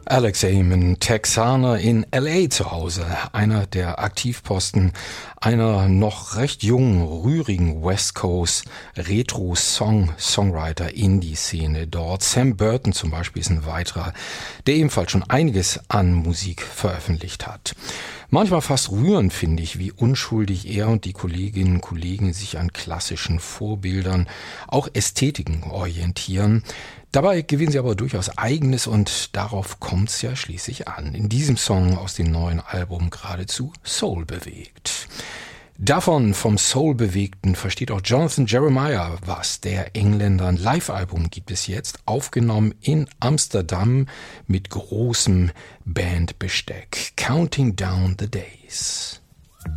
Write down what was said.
Alex Amon, Texaner in L.A. zu Hause, einer der Aktivposten einer noch recht jungen, rührigen West Coast Retro-Songwriter-Indie-Szene dort. Sam Burton zum Beispiel ist ein weiterer, der ebenfalls schon einiges an Musik veröffentlicht hat. Manchmal fast rührend finde ich, wie unschuldig er und die Kolleginnen und Kollegen sich an klassischen Vorbildern, auch Ästhetiken orientieren. Dabei gewinnen sie aber durchaus Eigenes und darauf kommt's ja schließlich an. In diesem Song aus dem neuen Album geradezu Soul bewegt. Davon, vom Soul bewegten, versteht auch Jonathan Jeremiah was. Der Engländer, ein Live-Album gibt es jetzt, aufgenommen in Amsterdam mit großem Bandbesteck. Counting Down the Days.